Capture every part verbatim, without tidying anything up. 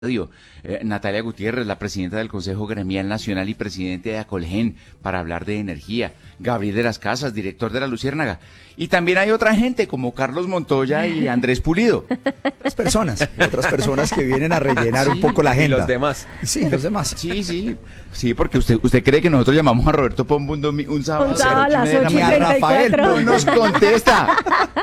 Eh, Natalia Gutiérrez, la presidenta del Consejo Gremial Nacional y presidente de Acolgen, para hablar de energía. Gabriel de las Casas, director de La Luciérnaga. Y también hay otra gente como Carlos Montoya y Andrés Pulido. Otras personas, otras personas que vienen a rellenar sí, un poco la agenda. Y los demás. Sí, los demás. Sí, sí, sí, porque usted usted cree que nosotros llamamos a Roberto Pombo un, domi- un sábado. Un sábado a las ocho y a Rafael no nos contesta.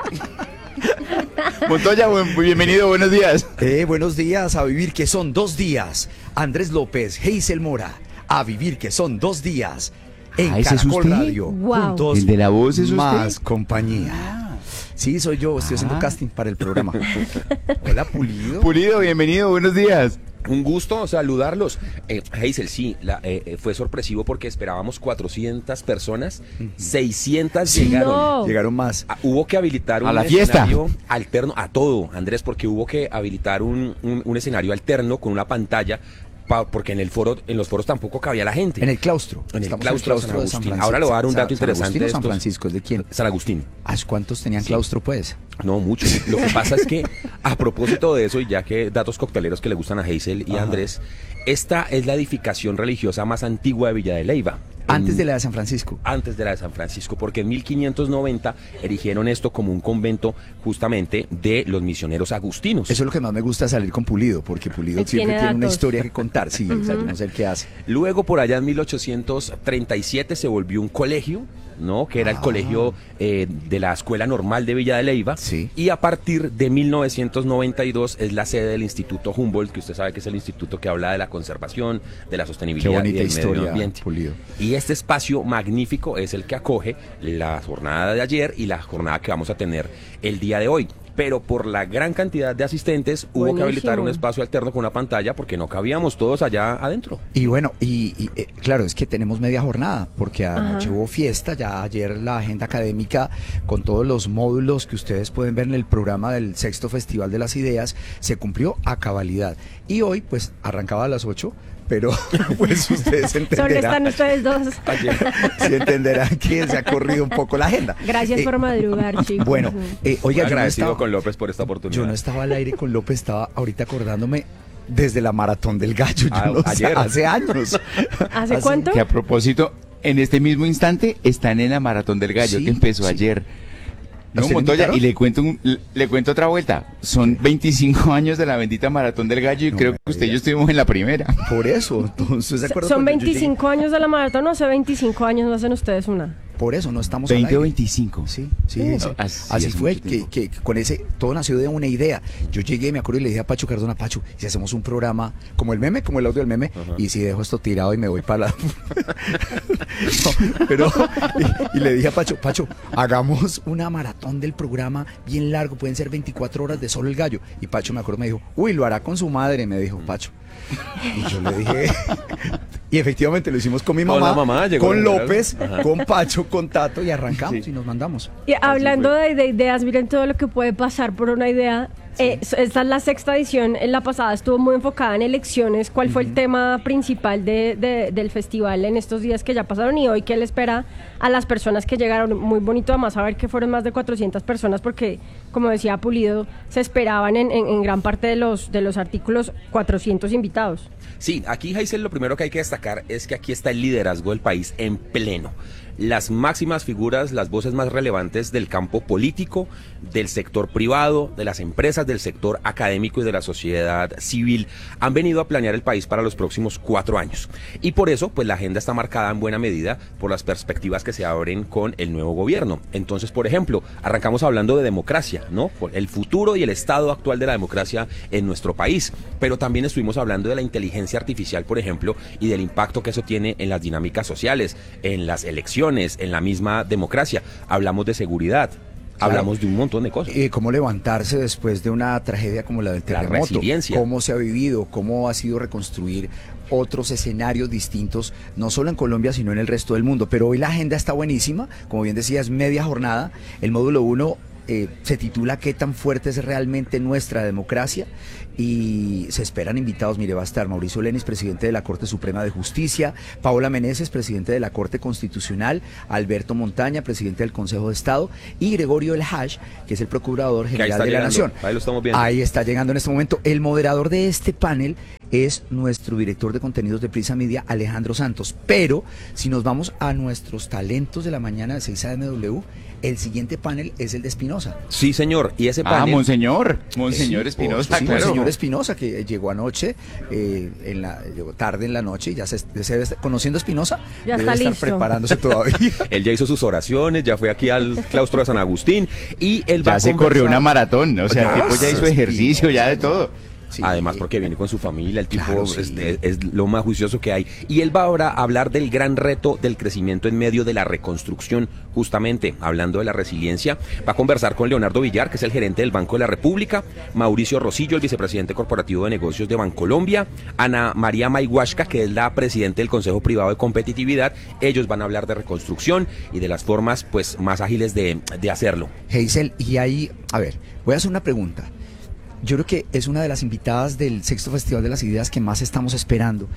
Montoya, buen, bienvenido, buenos días. Eh, buenos días, a vivir que son dos días. Andrés López, Heisel Mora, a vivir que son dos días. En Ah, ¿ese es Caracol usted? Radio, Wow. juntos, ¿El de la voz es usted? más compañía. Sí, soy yo, estoy haciendo Ah. casting para el programa. Hola, Pulido. Pulido, bienvenido, buenos días. Un gusto saludarlos. Eh, Heisel, sí, la, eh, fue sorpresivo porque esperábamos cuatrocientas personas, seiscientas Sí, llegaron. No. Llegaron más. Ah, hubo que habilitar un A la fiesta. escenario alterno, a todo, Andrés, porque hubo que habilitar un, un, un escenario alterno con una pantalla, pa, porque en el foro, en los foros tampoco cabía la gente. En el claustro. En el Estamos claustro de San Agustín. Ahora le voy a dar un dato San- interesante ¿San Agustín o de San estos- Francisco? ¿Es de quién? San Agustín. ¿Ah, ¿Cuántos tenían Sí. claustro, pues? No, mucho. Lo que pasa es que, a propósito de eso, y ya que datos cocteleros que le gustan a Heisel y a Ajá. Andrés, esta es la edificación religiosa más antigua de Villa de Leyva. Antes En- de la de San Francisco. Antes de la de San Francisco, porque en mil quinientos noventa erigieron esto como un convento justamente de los misioneros agustinos. Eso es lo que más me gusta, salir con Pulido, porque Pulido Él siempre tiene tiene una datos. historia que contar. Sí, exacto, no sé el qué hace. Luego, por allá en mil ochocientos treinta y siete se volvió un colegio, ¿no? Que era el Ah. colegio eh, de la Escuela Normal de Villa de Leyva. Sí. Y a partir de mil novecientos noventa y dos es la sede del Instituto Humboldt, que usted sabe que es el instituto que habla de la conservación, de la Qué sostenibilidad y bonita del historia, medio ambiente. Pulido. Y este espacio magnífico es el que acoge la jornada de ayer y la jornada que vamos a tener el día de hoy. Pero por la gran cantidad de asistentes hubo Buenísimo. que habilitar un espacio alterno con una pantalla porque no cabíamos todos allá adentro. Y bueno, y, y, eh, claro, es que tenemos media jornada, porque anoche Ajá. hubo fiesta, ya ayer la agenda académica con todos los módulos que ustedes pueden ver en el programa del Sexto Festival de las Ideas se cumplió a cabalidad. Y hoy, pues, arrancaba a las ocho, pero pues ustedes Solo entenderán, están ustedes dos. sí entenderán que se ha corrido un poco la agenda. Gracias Eh, por madrugar, chicos. Bueno, eh, oiga, yo no, agradecido estaba, con López por esta oportunidad. yo no estaba al aire con López, estaba ahorita acordándome desde la Maratón del Gallo, yo Ah, no sé, ayer. hace años. ¿Hace cuánto? Que a propósito, en este mismo instante están en la Maratón del Gallo, Sí, que empezó sí. ayer. No, ¿Ustedes Montoya, invitaron? y le cuento un- le, le cuento otra vuelta. Son veinticinco años de la bendita Maratón del Gallo y No creo me que usted y diga. yo estuvimos en la primera. Por eso, entonces, ¿se acuerdan Son cuando yo llegué? veinticinco años de la maratón, no hace veinticinco años no hacen ustedes una. Por eso no estamos al veinte o aire. veinticinco. Sí, sí, Uh, sí. así Así es fue, mucho que, tiempo. que con ese, todo nació de una idea. Yo llegué, me acuerdo, y le dije a Pacho Cardona, Pacho, si hacemos un programa como el meme, como el audio del meme, y si dejo esto tirado y me voy para la... No, pero, y, y le dije a Pacho, Pacho, hagamos una maratón del programa bien largo, pueden ser veinticuatro horas de solo el gallo. Y Pacho, me acuerdo, me dijo, uy, lo hará con su madre, me dijo Pacho. Y yo le dije... Y efectivamente lo hicimos con mi Con mamá, la mamá, llegó con la- López, Ajá. con Pacho, con Tato, y arrancamos Sí. y nos mandamos. Y hablando de, de ideas, miren todo lo que puede pasar por una idea. Eh, esta es la sexta edición, en la pasada estuvo muy enfocada en elecciones. ¿Cuál fue el tema principal de, de- del festival en estos días que ya pasaron y hoy qué le espera a las personas que llegaron? Muy bonito además saber que fueron más de cuatrocientas personas porque, como decía Pulido, se esperaban en, en- en gran parte de los, de los artículos cuatrocientos invitados. Sí, aquí, Heisel, lo primero que hay que destacar es que aquí está el liderazgo del país en pleno. Las máximas figuras, las voces más relevantes del campo político, del sector privado, de las empresas, del sector académico y de la sociedad civil han venido a planear el país para los próximos cuatro años. Y por eso, pues la agenda está marcada en buena medida por las perspectivas que se abren con el nuevo gobierno. Entonces, por ejemplo, arrancamos hablando de democracia, ¿no? Por el futuro y el estado actual de la democracia en nuestro país. Pero también estuvimos hablando de la inteligencia artificial, por ejemplo, y del impacto que eso tiene en las dinámicas sociales, en las elecciones, en la misma democracia. Hablamos de seguridad, Claro. hablamos de un montón de cosas. Eh, cómo levantarse después de una tragedia como la del La terremoto, resiliencia. cómo se ha vivido, cómo ha sido reconstruir otros escenarios distintos, no solo en Colombia, sino en el resto del mundo. Pero hoy la agenda está buenísima, como bien decías, media jornada. El módulo uno eh, se titula ¿Qué tan fuerte es realmente nuestra democracia? Y se esperan invitados. Mire, va a estar Mauricio Lenis, presidente de la Corte Suprema de Justicia, Paola Meneses, presidente de la Corte Constitucional, Alberto Montaña, presidente del Consejo de Estado, y Gregorio El Haj, que es el Procurador General de llegando. la Nación. Ahí lo estamos viendo. Ahí está llegando en este momento. El moderador de este panel es nuestro director de contenidos de Prisa Media, Alejandro Santos. Pero si nos vamos a nuestros talentos de la mañana de seis A M W, el siguiente panel es el de Espinosa. Sí, señor. Y ese Ah, panel... Monseñor. Monseñor Sí, Espinosa, sí, claro. Monseñor Espinosa, que llegó anoche, eh, en la, llegó tarde en la noche y ya se, se debe estar- conociendo a Espinosa, Ya debe está estar listo. preparándose todavía. Él ya hizo sus oraciones, ya fue aquí al claustro de San Agustín y él va Ya a se conversar- corrió una maratón, o sea, el Ya, tipo ya hizo sí. ejercicio, ya de todo. Sí. Además porque viene con su familia, el tipo Claro, sí. es, es- es lo más juicioso que hay. Y él va ahora a hablar del gran reto del crecimiento en medio de la reconstrucción, justamente hablando de la resiliencia. Va a conversar con Leonardo Villar, que es el gerente del Banco de la República, Mauricio Rosillo, el vicepresidente corporativo de negocios de Bancolombia, Ana María Mayhuashka, que es la presidenta del Consejo Privado de Competitividad. Ellos van a hablar de reconstrucción y de las formas pues más ágiles de, de hacerlo. Hazel, y ahí, a ver, voy a hacer una pregunta. Yo creo que es una de las invitadas del sexto Festival de las Ideas que más estamos esperando.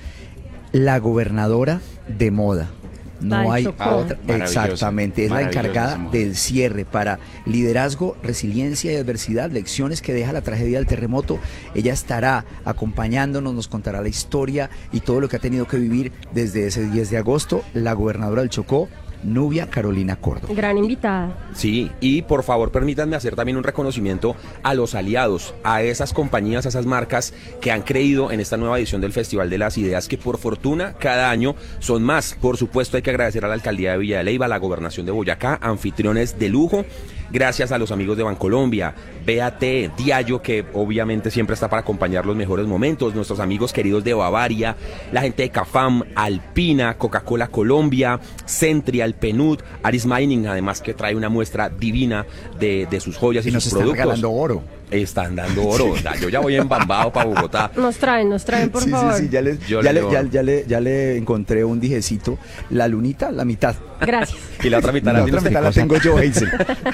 La gobernadora de moda. No Ay, hay Chocó. otra. Maravillosa, Exactamente, es la maravillosa encargada esa mujer. del cierre para liderazgo, resiliencia y adversidad, lecciones que deja la tragedia del terremoto. Ella estará acompañándonos, nos contará la historia y todo lo que ha tenido que vivir desde ese diez de agosto. La gobernadora del Chocó, Nubia Carolina Córdoba. Gran invitada. Sí, y por favor permítanme hacer también un reconocimiento a los aliados, a esas compañías, a esas marcas que han creído en esta nueva edición del Festival de las Ideas, que por fortuna cada año son más. Por supuesto hay que agradecer a la Alcaldía de Villa de Leyva, a la Gobernación de Boyacá, anfitriones de lujo. Gracias a los amigos de Bancolombia, B A T, Diallo, que obviamente siempre está para acompañar los mejores momentos, nuestros amigos queridos de Bavaria, la gente de Cafam, Alpina, Coca-Cola Colombia, Centrial, Penud, Aris Mining, además que trae una muestra divina de, de sus joyas y, Y nos sus están productos. regalando oro. Están dando oro. Yo ya voy embambado para Bogotá. Nos traen, nos traen, por sí, favor. sí, sí, ya le, Yo ya, le le, doy. ya, ya le, ya le encontré un dijecito. La lunita, la mitad. Gracias. Y la otra mitad La la otra tiene mitad la cosa. tengo yo, Hazel.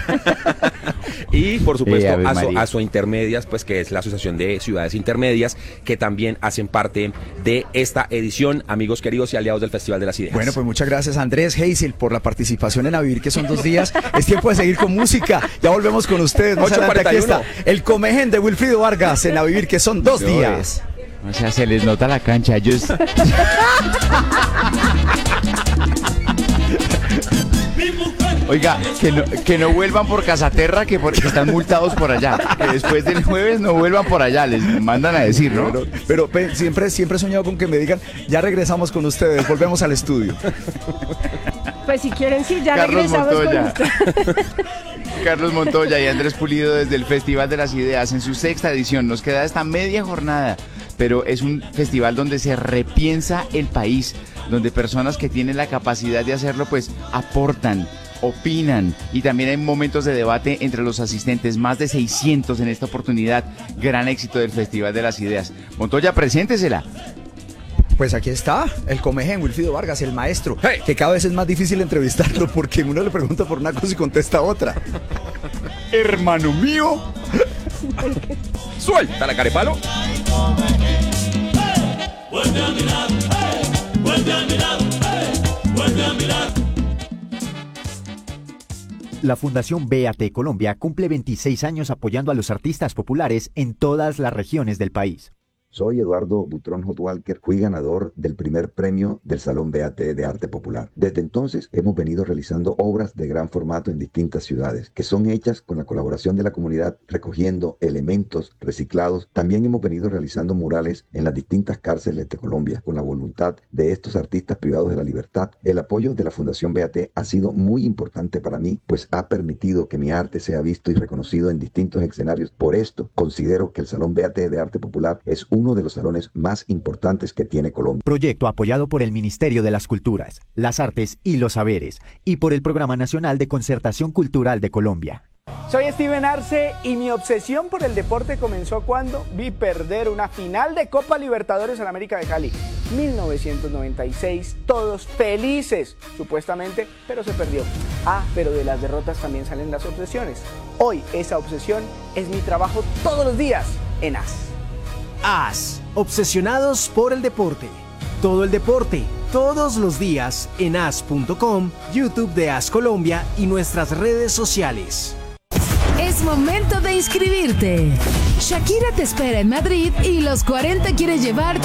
Y por supuesto Eh, Ave a, so, María. a Sointermedias, pues que es la Asociación de Ciudades Intermedias, que también hacen parte de esta edición, amigos queridos y aliados del Festival de las Ideas. Bueno, pues muchas gracias Andrés, Hazel, por la participación en A Vivir, que son dos días. Es tiempo de seguir con música. Ya volvemos con ustedes. Más ocho adelante aquí cuarenta y está uno. el Comején de Wilfrido Vargas en A Vivir, que son dos días. O sea, se les nota la cancha. Ellos... Oiga, que no, que no vuelvan por Casaterra, que, por- que están multados por allá. Que después del jueves no vuelvan por allá, les mandan a decir, ¿no? Pero, pero pe- siempre, siempre he soñado con que me digan, ya regresamos con ustedes, volvemos al estudio. Pues si quieren, sí, ya Carlos regresamos con Montoya. usted. Carlos Montoya y Andrés Pulido desde el Festival de las Ideas en su sexta edición. Nos queda esta media jornada, pero es un festival donde se repiensa el país, donde personas que tienen la capacidad de hacerlo pues aportan, opinan y también hay momentos de debate entre los asistentes, más de seiscientos en esta oportunidad. Gran éxito del Festival de las Ideas. Montoya, preséntesela. Pues aquí está, el Comején, Wilfrido Vargas, el maestro, Hey. que cada vez es más difícil entrevistarlo porque uno le pregunta por una cosa y contesta otra. Hermano mío. ¡Suelta la carepalo! La Fundación B A T Colombia cumple veintiséis años apoyando a los artistas populares en todas las regiones del país. Soy Eduardo Butrón Hot Walker, fui ganador del primer premio del Salón B A T de Arte Popular. Desde entonces hemos venido realizando obras de gran formato en distintas ciudades, que son hechas con la colaboración de la comunidad, recogiendo elementos reciclados. También hemos venido realizando murales en las distintas cárceles de Colombia, con la voluntad de estos artistas privados de la libertad. El apoyo de la Fundación B A T ha sido muy importante para mí, pues ha permitido que mi arte sea visto y reconocido en distintos escenarios. Por esto, considero que el Salón B A T de Arte Popular es uno de los salones más importantes que tiene Colombia. Proyecto apoyado por el Ministerio de las Culturas, las Artes y los Saberes y por el Programa Nacional de Concertación Cultural de Colombia. Soy Steven Arce y mi obsesión por el deporte comenzó cuando vi perder una final de Copa Libertadores en América de Cali. mil novecientos noventa y seis, todos felices, supuestamente, pero se perdió. Ah, pero de las derrotas también salen las obsesiones. Hoy esa obsesión es mi trabajo todos los días en A S. A S, obsesionados por el deporte. Todo el deporte, todos los días en A S punto com, YouTube de A S Colombia y nuestras redes sociales. Es momento de inscribirte. Shakira te espera en Madrid y los cuarenta quiere llevarte